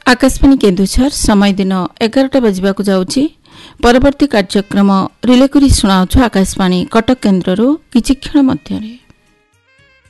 आकाशवाणी केन्दुझर समय दिन 11टा बजिबाकु जाउछि। परवर्ती कार्यक्रम रिले करी सुनाउछु आकाशवाणी कटक केन्द्रରୁ କିଛି କ୍ଷଣ ମଧ୍ୟରେ।